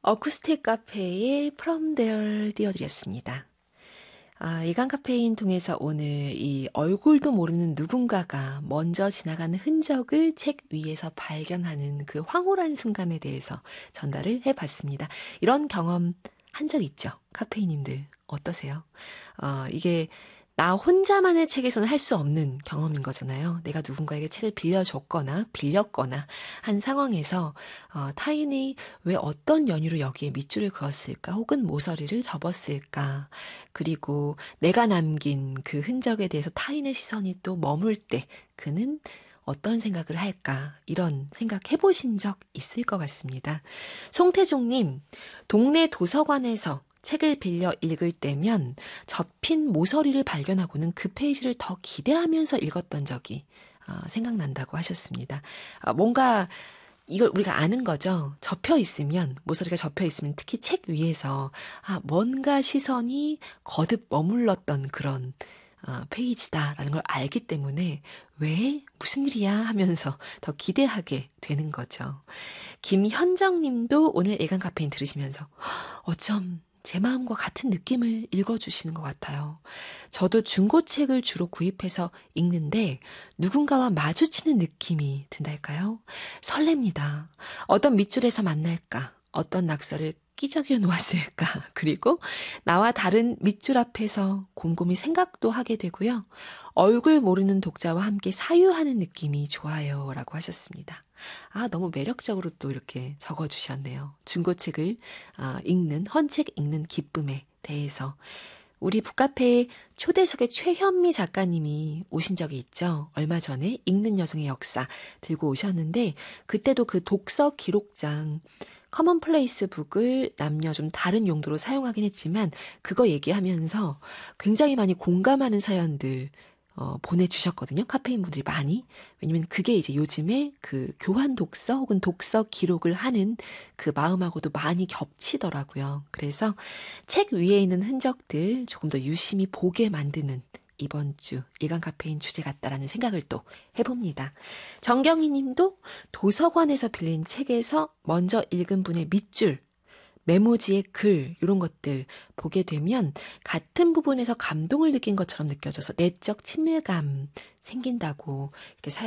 어쿠스틱 카페의 From There 띄워드렸습니다. 이간 카페인 통해서 오늘 이 얼굴도 모르는 누군가가 먼저 지나가는 흔적을 책 위에서 발견하는 그 황홀한 순간에 대해서 전달을 해봤습니다. 이런 경험 한 적 있죠? 카페인님들 어떠세요? 이게 나 혼자만의 책에서는 할 수 없는 경험인 거잖아요. 내가 누군가에게 책을 빌려줬거나 빌렸거나 한 상황에서 타인이 왜 어떤 연유로 여기에 밑줄을 그었을까 혹은 모서리를 접었을까, 그리고 내가 남긴 그 흔적에 대해서 타인의 시선이 또 머물 때 그는 어떤 생각을 할까, 이런 생각 해보신 적 있을 것 같습니다. 송태종님, 동네 도서관에서 책을 빌려 읽을 때면 접힌 모서리를 발견하고는 그 페이지를 더 기대하면서 읽었던 적이 생각난다고 하셨습니다. 뭔가 이걸 우리가 아는 거죠. 접혀 있으면, 모서리가 접혀 있으면 특히 책 위에서 뭔가 시선이 거듭 머물렀던 그런 페이지다라는 걸 알기 때문에 왜 무슨 일이야 하면서 더 기대하게 되는 거죠. 김현정 님도 오늘 일간 카페인 들으시면서 어쩜 제 마음과 같은 느낌을 읽어주시는 것 같아요. 저도 중고책을 주로 구입해서 읽는데 누군가와 마주치는 느낌이 든달까요? 설렙니다. 어떤 밑줄에서 만날까? 어떤 낙서를 끼적여 놓았을까? 그리고 나와 다른 밑줄 앞에서 곰곰이 생각도 하게 되고요. 얼굴 모르는 독자와 함께 사유하는 느낌이 좋아요. 라고 하셨습니다. 너무 매력적으로 또 이렇게 적어주셨네요. 중고책을 읽는, 헌책 읽는 기쁨에 대해서. 우리 북카페에 초대석의 최현미 작가님이 오신 적이 있죠. 얼마 전에 읽는 여성의 역사 들고 오셨는데, 그때도 그 독서 기록장, 커먼플레이스 북을 남녀 좀 다른 용도로 사용하긴 했지만 그거 얘기하면서 굉장히 많이 공감하는 사연들 보내주셨거든요. 카페인 분들이 많이. 왜냐면 그게 이제 요즘에 그 교환 독서 혹은 독서 기록을 하는 그 마음하고도 많이 겹치더라고요. 그래서 책 위에 있는 흔적들 조금 더 유심히 보게 만드는 이번 주 일간 카페인 주제 같다라는 생각을 또 해봅니다. 정경희 님도 도서관에서 빌린 책에서 먼저 읽은 분의 밑줄, 메모지의 글, 이런 것들 보게 되면 같은 부분에서 감동을 느낀 것처럼 느껴져서 내적 친밀감 생긴다고 이렇게